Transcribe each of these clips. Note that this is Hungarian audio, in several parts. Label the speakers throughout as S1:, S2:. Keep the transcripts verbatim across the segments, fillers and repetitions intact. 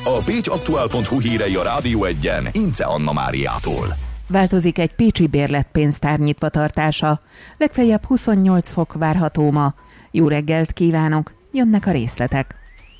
S1: A pécsaktuál pont hu hírei a Rádió Egyen Ince Anna Máriától.
S2: Változik egy pécsi bérletpénztár nyitvatartása. Legfeljebb huszonnyolc fok várható ma. Jó reggelt kívánok, jönnek a részletek.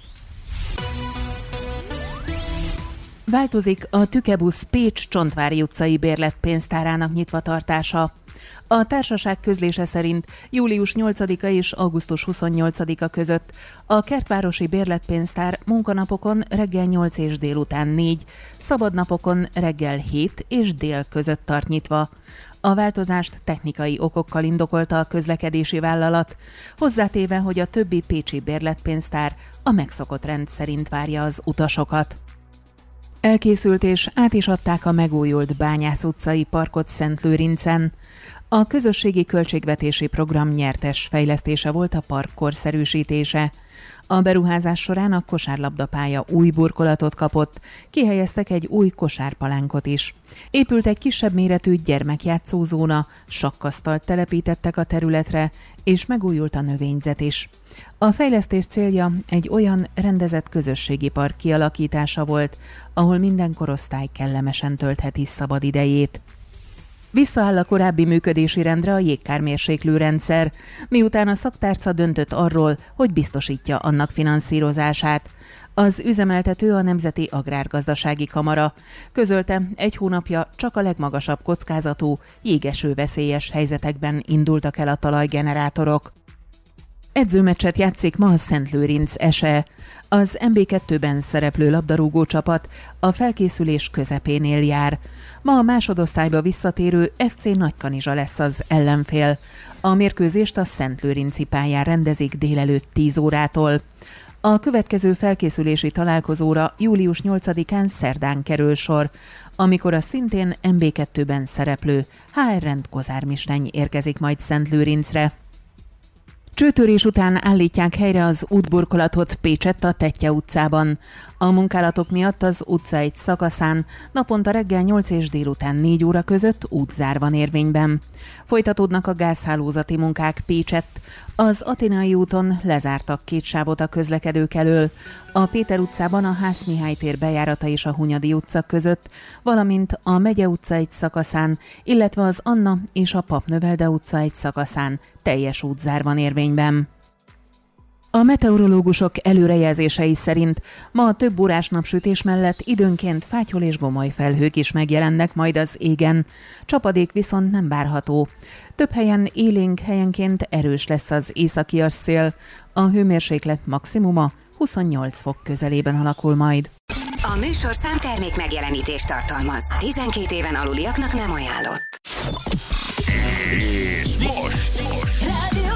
S2: Változik a Tükebusz Pécs Csontvári utcai bérletpénztárának nyitvatartása. A társaság közlése szerint július nyolcadika és augusztus huszonnyolcadika között a kertvárosi bérletpénztár munkanapokon reggel nyolc és délután négy, szabadnapokon reggel hét és dél között tart nyitva. A változást technikai okokkal indokolta a közlekedési vállalat, hozzátéve, hogy a többi pécsi bérletpénztár a megszokott rend szerint várja az utasokat. Elkészült és át is adták a megújult Bányász utcai parkot Szentlőrincen. A közösségi költségvetési program nyertes fejlesztése volt a park korszerűsítése. A beruházás során a kosárlabdapálya új burkolatot kapott, kihelyeztek egy új kosárpalánkot is. Épült egy kisebb méretű gyermekjátszózóna, sakkasztalt telepítettek a területre, és megújult a növényzet is. A fejlesztés célja egy olyan rendezett közösségi park kialakítása volt, ahol minden korosztály kellemesen töltheti szabad idejét. Visszaáll a korábbi működési rendre a jégkármérséklő rendszer, miután a szaktárca döntött arról, hogy biztosítja annak finanszírozását. Az üzemeltető a Nemzeti Agrárgazdasági Kamara. Közölte, egy hónapja csak a legmagasabb kockázatú, jégesőveszélyes helyzetekben indultak el a talajgenerátorok. Edzőmeccset játszik ma a Szentlőrinc ese. Az em bé kettőben szereplő labdarúgó csapat a felkészülés közepénél jár. Ma a másodosztályba visszatérő ef cé Nagykanizsa lesz az ellenfél. A mérkőzést a Szentlőrinci pályán rendezik délelőtt tíz órától. A következő felkészülési találkozóra július nyolcadikán szerdán kerül sor, amikor a szintén em bé kettőben szereplő há er Rend Kozármisteny érkezik majd Szentlőrincre. Csőtörés után állítják helyre az útburkolatot Pécsett a Tettye utcában. A munkálatok miatt az utca egy szakaszán naponta reggel nyolc és délután négy óra között útzár van érvényben. Folytatódnak a gázhálózati munkák Pécsett. Az Athénai úton lezártak két sávot a közlekedők elől. A Péter utcában a Hász Mihály tér bejárata és a Hunyadi utca között, valamint a Megye utca egy szakaszán, illetve az Anna és a Papnövelde utca egy szakaszán teljes útzár van érvényben. A meteorológusok előrejelzései szerint ma a több órás napsütés mellett időnként fátyol és gomoly felhők is megjelennek majd az égen. Csapadék viszont nem várható. Több helyen élénk, helyenként erős lesz az északias szél. A hőmérséklet maximuma huszonnyolc fok közelében alakul majd.
S3: A műsorszám termék megjelenítést tartalmaz. tizenkét éven aluliaknak nem ajánlott.
S1: És most, most.
S3: Rádió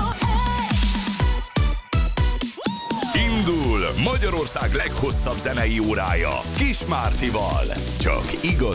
S1: Indul Magyarország leghosszabb zenei órája Kis Mártival. Csak igaz.